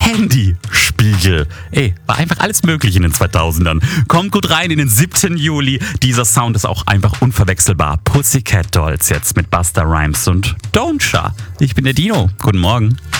Handyspiegel. War einfach alles möglich in den 2000ern. Kommt gut rein in den 7. Juli. Dieser Sound ist auch einfach unverwechselbar. Pussycat Dolls jetzt mit Busta Rhymes und Don't Sha. Ich bin der Dino. Guten Morgen.